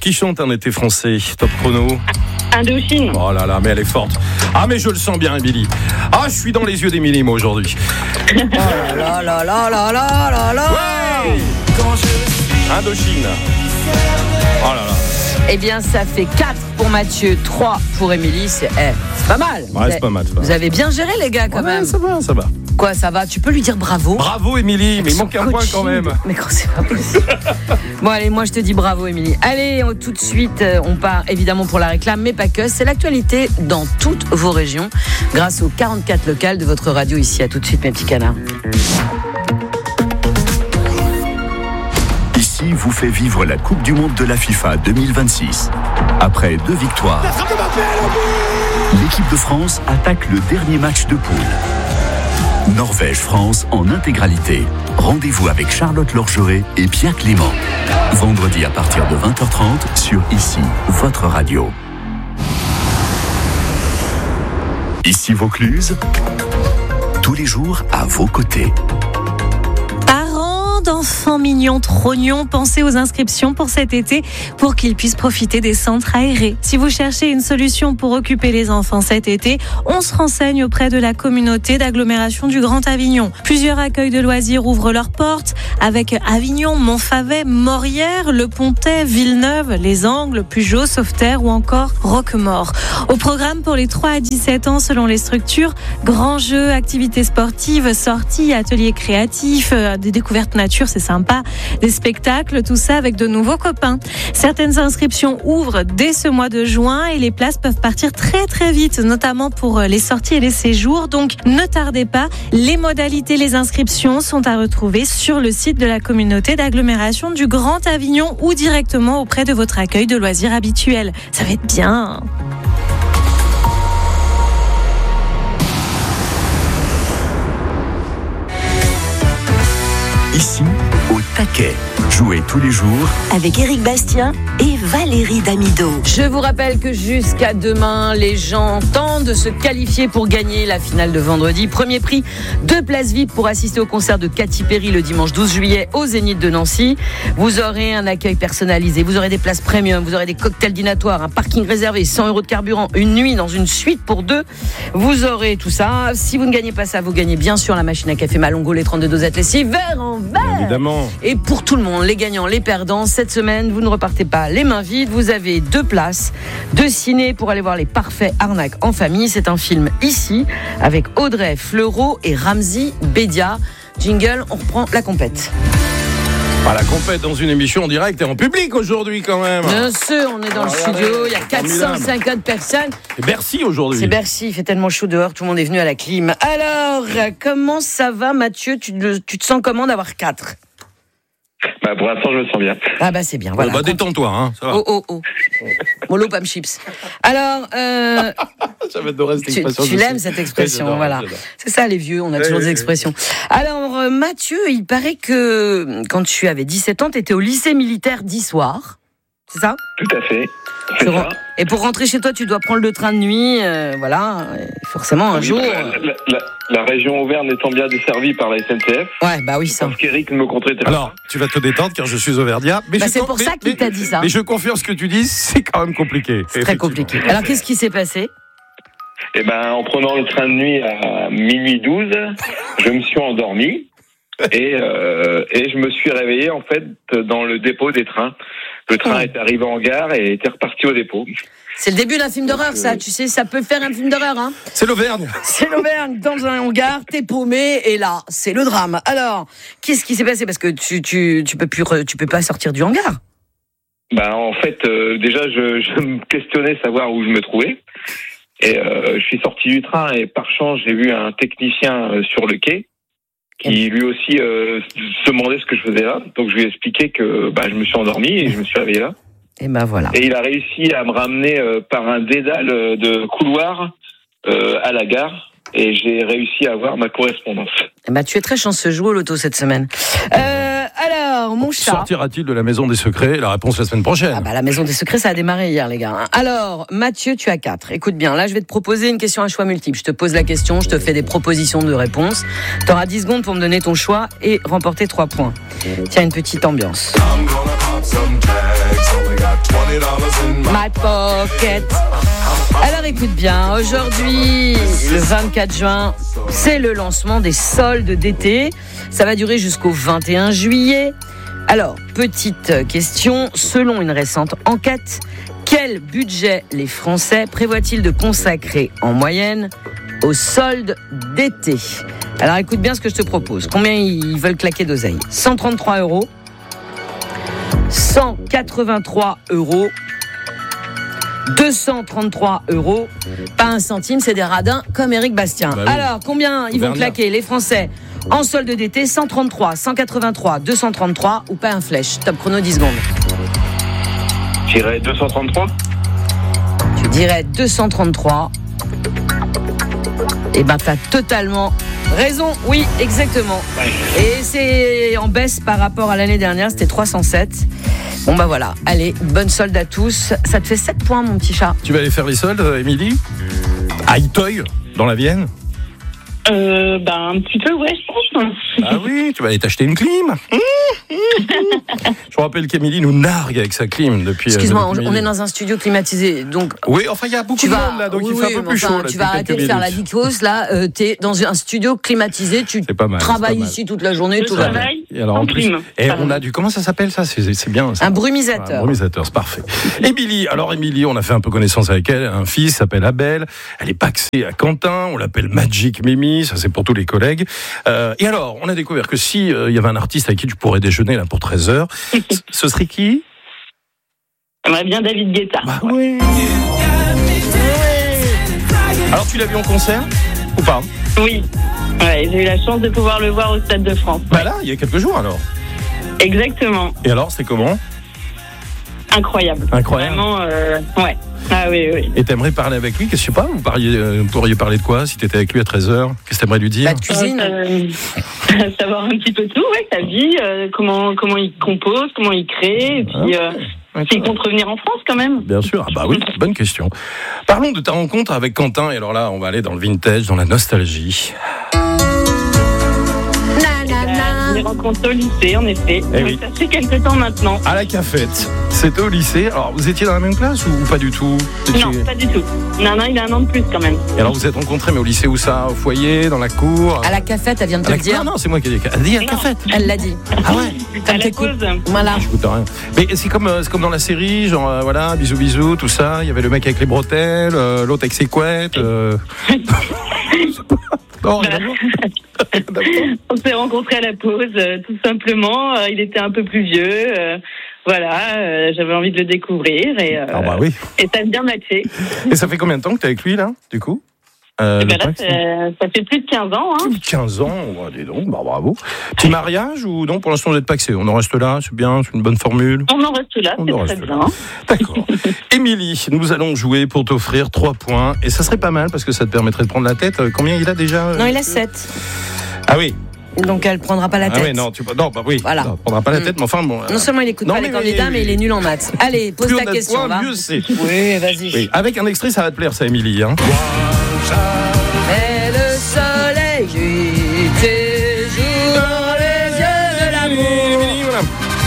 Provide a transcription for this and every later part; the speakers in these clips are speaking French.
qui chante un été français? Top chrono. Indochine. Oh là là, mais elle est forte. Ah, mais je le sens bien, Émilie. Ah, je suis dans les yeux d'Émilie, moi, aujourd'hui. Oh là là là là là là là. Ouais. Indochine. Oh là là. Eh bien, ça fait 4 pour Mathieu, 3 pour Émilie. C'est pas mal. Ouais, c'est pas mal. Vous avez bien géré, les gars, quand même. Ça va. Quoi, ça va? Tu peux lui dire bravo? Bravo, Émilie, mais il manque un point quand même. Mais quand c'est pas possible. Bon, allez, moi je te dis bravo, Émilie. Allez, tout de suite, on part évidemment pour la réclame, mais pas que. C'est l'actualité dans toutes vos régions, grâce aux 44 locales de votre radio ici. À tout de suite, mes petits canards. Ici vous fait vivre la Coupe du Monde de la FIFA 2026. Après 2 victoires, l'équipe de France attaque le dernier match de poule. Norvège-France en intégralité. Rendez-vous avec Charlotte Lorgeret et Pierre Clément. Vendredi à partir de 20h30 sur Ici, votre radio. Ici Vaucluse, tous les jours à vos côtés. D'enfants mignons, trognons, pensez aux inscriptions pour cet été pour qu'ils puissent profiter des centres aérés. Si vous cherchez une solution pour occuper les enfants cet été, on se renseigne auprès de la communauté d'agglomération du Grand Avignon. Plusieurs accueils de loisirs ouvrent leurs portes avec Avignon, Montfavet, Morières, Le Pontet, Villeneuve, Les Angles, Pugeot, Sauveterre ou encore Roquemort. Au programme pour les 3 à 17 ans selon les structures, grands jeux, activités sportives, sorties, ateliers créatifs, des découvertes naturelles, c'est sympa, des spectacles, tout ça avec de nouveaux copains. Certaines inscriptions ouvrent dès ce mois de juin et les places peuvent partir très très vite, notamment pour les sorties et les séjours. Donc ne tardez pas, les modalités, les inscriptions sont à retrouver sur le site de la communauté d'agglomération du Grand Avignon ou directement auprès de votre accueil de loisirs habituel. Ça va être bien. Ici, au taquet. Jouez tous les jours avec Éric Bastien et Valérie Damido. Je vous rappelle que jusqu'à demain, les gens tentent de se qualifier pour gagner la finale de vendredi. Premier prix, 2 places VIP pour assister au concert de Katy Perry le dimanche 12 juillet au Zénith de Nancy. Vous aurez un accueil personnalisé, vous aurez des places premium, vous aurez des cocktails dînatoires, un parking réservé, 100 € de carburant, une nuit dans une suite pour 2. Vous aurez tout ça. Si vous ne gagnez pas ça, vous gagnez bien sûr la machine à café Malongo, les 32 dosettes lessives, verre en verre. Évidemment. Et pour tout le monde, les gagnants, les perdants, cette semaine, vous ne repartez pas les mains vides. Vous avez 2 places de ciné pour aller voir Les Parfaits Arnaques en famille. C'est un film ici avec Audrey Fleurot et Ramzy Bédia. Jingle, on reprend la compète. La compète dans une émission en direct et en public aujourd'hui quand même. Bien sûr, on est dans le studio, il y a 450 personnes. C'est Bercy aujourd'hui. C'est Bercy, il fait tellement chaud dehors, tout le monde est venu à la clim. Alors, comment ça va Mathieu? Tu te sens comment d'avoir 4? Pour l'instant, je me sens bien. Ah c'est bien, voilà. Détends-toi, hein, ça va. Oh. Mollo Pam Chips. Alors, tu l'aimes cette expression, ouais, voilà. C'est ça les vieux, on a toujours des expressions. Alors, Mathieu, il paraît que quand tu avais 17 ans, tu étais au lycée militaire d'Issoire. C'est ça? Tout à fait. C'est ça. Et pour rentrer chez toi, tu dois prendre le train de nuit, voilà. Forcément, un jour. La région Auvergne étant bien desservie par la SNCF. Ouais, oui, ça. Parce qu'Éric me comptait. Alors, tu vas te détendre car je suis auvergnat. Mais c'est pour ça qu'il t'a dit ça. Mais je confirme ce que tu dis, c'est quand même compliqué. C'est très compliqué. Alors, qu'est-ce qui s'est passé? En prenant le train de nuit à minuit 12, je me suis endormi et je me suis réveillé en fait dans le dépôt des trains. Le train est arrivé en gare et était reparti au dépôt. C'est le début d'un film d'horreur, ça. Tu sais, ça peut faire un film d'horreur, hein. C'est l'Auvergne. C'est l'Auvergne, dans un hangar, t'es paumé, et là, c'est le drame. Alors, qu'est-ce qui s'est passé? Parce que tu peux pas sortir du hangar. En fait, déjà, je me questionnais savoir où je me trouvais. Et je suis sorti du train et par chance, j'ai vu un technicien sur le quai qui lui aussi se demandait ce que je faisais là. Donc, je lui ai expliqué que je me suis endormi et je me suis réveillé là. Et voilà. Et il a réussi à me ramener par un dédale de couloir à la gare. Et j'ai réussi à avoir ma correspondance. Tu es très chanceux, joue au loto cette semaine. Alors, mon chat... Sortira-t-il de la maison des secrets? La réponse la semaine prochaine. La maison des secrets, ça a démarré hier, les gars. Alors, Mathieu, tu as 4. Écoute bien, là, je vais te proposer une question à choix multiple. Je te pose la question, je te fais des propositions de réponses. Tu auras 10 secondes pour me donner ton choix et remporter 3 points. Tiens, une petite ambiance. My Pocket. Alors écoute bien, aujourd'hui, le 24 juin, c'est le lancement des soldes d'été. Ça va durer jusqu'au 21 juillet. Alors, petite question, selon une récente enquête, quel budget les Français prévoient-ils de consacrer en moyenne aux soldes d'été? Alors écoute bien ce que je te propose. Combien ils veulent claquer d'oseille? 133 €, 183 €, 233 €, pas un centime, c'est des radins comme Éric Bastien. Bah oui. Alors, combien ils vont claquer les Français en solde d'été? 133, 183, 233 ou pas un flèche? Top chrono 10 secondes. Je dirais 233. Tu dirais 233. Eh ben, t'as totalement raison. Oui, exactement. Ouais. Et c'est en baisse par rapport à l'année dernière, c'était 307. Bon bah voilà, allez, bonne solde à tous. Ça te fait 7 points, mon petit chat. Tu vas aller faire les soldes, Émilie? À Itoy, dans la Vienne? Un petit peu, ouais, je pense. Ah oui, tu vas aller t'acheter une clim. Je vous rappelle qu'Émilie nous nargue avec sa clim depuis. Excuse-moi, depuis on est dans un studio climatisé, donc. Oui, enfin, il y a beaucoup de monde là, donc il fait un peu plus chaud. Là, tu vas arrêter de faire la vicose, là. T'es dans un studio climatisé, tu travailles ici toute la journée, tout va bien. Et alors en plus, on a du. Comment ça s'appelle ça? C'est bien. Ça. Un brumisateur. Un brumisateur, c'est parfait. Émilie, on a fait un peu connaissance avec elle. Un fils s'appelle Abel. Elle est paxée à Quentin. On l'appelle Magic Mimi. Ça, c'est pour tous les collègues. Et alors, on a découvert que si il y avait un artiste avec qui tu pourrais déjeuner là pour 13h, ce serait qui? J'aimerais bien David Guetta. Bah oui. Alors, tu l'as vu en concert ou pas? Oui. Ouais, j'ai eu la chance de pouvoir le voir au Stade de France. Bah là, il y a quelques jours alors. Exactement. Et alors, c'était comment? Incroyable. Vraiment, ouais. Ah oui. Et t'aimerais parler avec lui? Qu'est-ce que je sais pas, vous pourriez parler de quoi si t'étais avec lui à 13h? Qu'est-ce que t'aimerais lui dire? La cuisine. Savoir un petit peu tout, ouais, sa vie, comment il compose, comment il crée, et puis s'il compte revenir en France quand même. Bien sûr, ah bah oui, bonne question. Parlons de ta rencontre avec Quentin, et alors là, on va aller dans le vintage, dans la nostalgie. On est rencontrés au lycée, en effet. Oui. Ça fait quelques temps maintenant. À la cafette. C'était au lycée. Alors, vous étiez dans la même classe ou pas du tout? Non, pas du tout. Nana, il a un an de plus quand même. Et alors, vous êtes rencontrés, mais au lycée où ça? Au foyer, dans la cour? À la cafette, elle vient de te le dire. Non, c'est moi qui ai dit. Elle a dit à la cafette. Elle l'a dit. Ah ouais? À la pause. Voilà. J'écoute rien. Mais c'est comme dans la série, genre voilà, bisous, tout ça. Il y avait le mec avec les bretelles, l'autre avec ses couettes. Non, on s'est rencontrés à la pause, tout simplement. Il était un peu plus vieux. J'avais envie de le découvrir. Et, bah oui. Et ça a bien matché. Et ça fait combien de temps que tu es avec lui, là, du coup? Ça fait plus de 15 ans. Hein. Plus de 15 ans, dis donc, bah, bravo. Petit mariage ou non? Pour l'instant, vous n'êtes pas axé. On en reste là, c'est bien, c'est une bonne formule. On en reste là, c'est très bien. D'accord. Émilie, nous allons jouer pour t'offrir 3 points. Et ça serait pas mal parce que ça te permettrait de prendre la tête. Combien il a déjà? Non, il a 7. Ah oui. Donc elle prendra pas la tête. Ah oui, non, oui. Voilà. Non, prendra pas la tête, mais enfin bon. Non seulement il écoute pas les candidats, mais il est nul en maths. Allez, pose ta question. Points, mieux c'est. Oui, vas-y. Oui. Avec un extrait, ça va te plaire, ça, Émilie. Hein. Et le soleil tes jours dans les yeux de l'amour.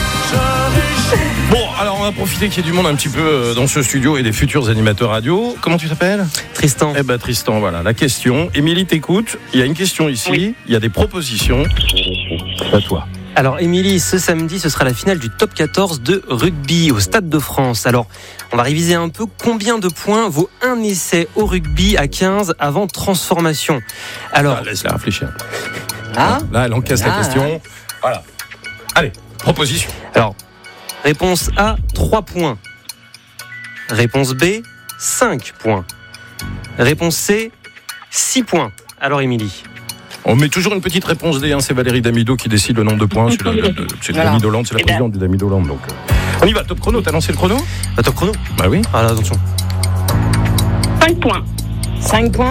Bon, alors on va profiter qu'il y ait du monde un petit peu dans ce studio et des futurs animateurs radio. Comment tu t'appelles? Tristan. Eh ben Tristan, voilà, la question. Émilie t'écoute, il y a une question ici, il y a des propositions. À toi. Alors Émilie, ce samedi, ce sera la finale du top 14 de rugby au Stade de France. Alors, on va réviser un peu. Combien de points vaut un essai au rugby à 15 avant transformation? Alors, laisse-la réfléchir. Ah, là, elle encaisse la question. Voilà. Allez, proposition. Alors, réponse A, 3 points. Réponse B, 5 points. Réponse C, 6 points. Alors Émilie? On met toujours une petite réponse D, hein. C'est Valérie Damido qui décide le nombre de points. C'est Damido Land, c'est la présidente de Damido Land. Donc, on y va, top chrono. T'as lancé le chrono? Top chrono? Bah oui. Ah là, attention. 5 points. 5 points?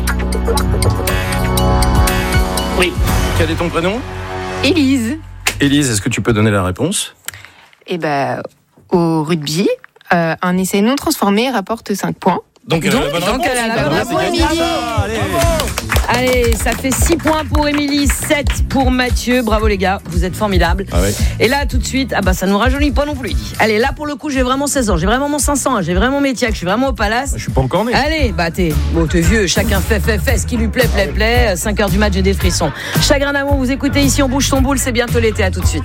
Oui. Quel est ton prénom? Élise. Élise, est-ce que tu peux donner la réponse? Eh ben, au rugby, un essai non transformé rapporte 5 points. Donc elle a la bonne réponse. Elle a la bonne réponse. Allez. Allez, ça fait 6 points pour Émilie, 7 pour Mathieu. Bravo les gars, vous êtes formidables. Ah ouais. Et là, tout de suite, ça nous rajeunit pas non plus. Allez, là pour le coup, j'ai vraiment 16 ans, j'ai vraiment mon 500, j'ai vraiment mes tiacs, je suis vraiment au palace. Je suis pas encore né. Allez, t'es vieux, chacun fait, ce qui lui plaît. 5h du match, j'ai des frissons. Chagrin d'amour, vous écoutez ici, on bouge son boule, c'est bientôt l'été, à tout de suite.